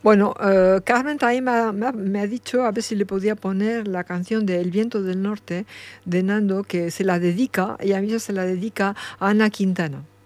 Bueno, Carmen también me ha dicho a ver si le podía poner la canción de El viento del norte de Nando, que se la dedica, y a mí se la dedica a Ana Quintana.